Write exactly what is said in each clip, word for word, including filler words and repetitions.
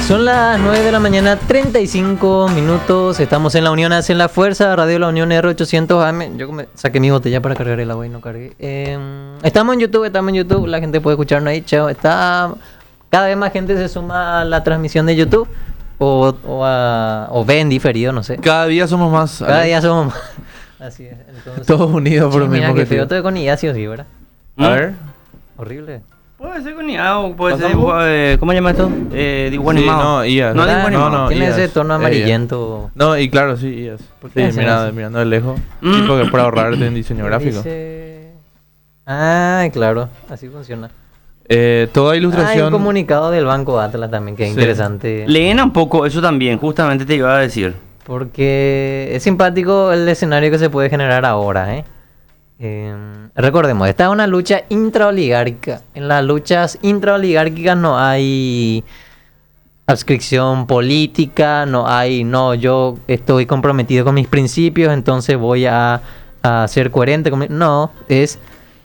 Son las nueve de la mañana, treinta y cinco minutos. Estamos en la Unión Hacen la Fuerza, Radio La Unión R ochocientos A M. Yo me saqué mi botella para cargar el agua y no cargué. Eh, estamos en YouTube, estamos en YouTube. La gente puede escucharnos ahí. Chao. Está, cada vez más gente se suma a la transmisión de YouTube o, o, a, o ve en diferido, no sé. Cada día somos más. Cada día somos más. Así es. Entonces, todos unidos por el mismo que objetivo. feo todo con I A, sí o sí, ¿verdad? A ver. Horrible. Puede ser con I A o puede ser ¿Pasamos? dibujo, eh, ¿cómo se llama esto? Eh, dibujo Sí, animado. no, I A. No, dibujo Ah, animado. no, Tiene I A. ese tono Eh, amarillento. No, y claro, sí, I A. ¿Por Sí, qué hacen mira, así? mirando de lejos. Mm. Sí, porque es para ahorrarte en diseño gráfico. Dice... Ah, claro, así funciona. Eh, toda Hay un ilustración. comunicado del Banco Atlas también, que es Sí. interesante. Leen un poco, eso también, justamente te iba a decir. Porque es simpático el escenario que se puede generar ahora, ¿eh? Eh, recordemos, esta es una lucha intraoligárquica. En las luchas intraoligárquicas no hay adscripción política, no hay, no, yo estoy comprometido con mis principios, entonces voy a, a ser coherente con mi... No, es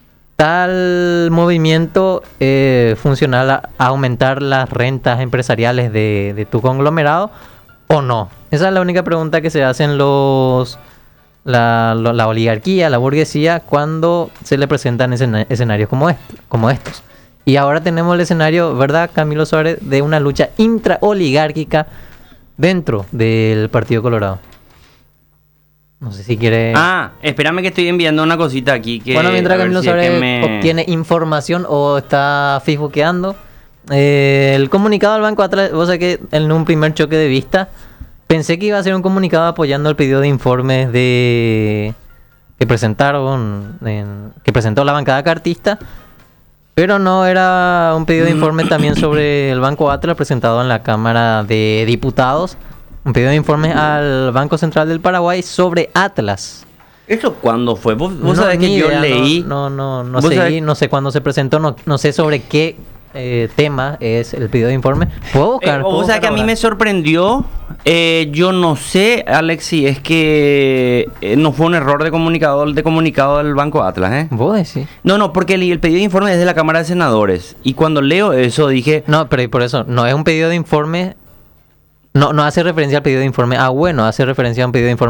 tal movimiento eh, funcional a, a aumentar las rentas empresariales de, de tu conglomerado o no. Esa es la única pregunta que se hacen los... La, lo- la oligarquía, la burguesía, cuando se le presentan escena- escenarios como, est- como estos. Y ahora tenemos el escenario, ¿verdad, Camilo Suárez?, de una lucha intraoligárquica dentro del Partido Colorado. No sé si quiere... Ah, espérame que estoy enviando una cosita aquí. Que, bueno, mientras a ver Camilo si es que Suárez me- obtiene información o está facebookeando, eh, el comunicado del Banco Atlas, vos sabés que en un primer choque de vista pensé que iba a ser un comunicado apoyando el pedido de informes de que presentaron en- que presentó la bancada cartista, pero no, era un pedido de informe también sobre el Banco Atlas presentado en la Cámara de Diputados, un pedido de informe al Banco Central del Paraguay sobre Atlas. ¿Eso cuándo fue? Vos, vos No, sabés ni que yo idea, leí. No, no, no, no Vos sé, sabés- no sé cuándo se presentó, no, no sé sobre qué eh, tema es el pedido de informe. ¿Puedo buscar? Eh, ¿Puedo vos sabés buscar que a mí ahora? me sorprendió. eh, yo no sé, Alex, si es que eh, no fue un error de comunicador de comunicado del Banco Atlas, ¿eh? ¿Vos decís? No, no, porque el, el pedido de informe es de la Cámara de Senadores. Y cuando leo eso dije, No, pero por eso, no es un pedido de informe. No, no hace referencia al pedido de informe. Ah, bueno, hace referencia a un pedido de informe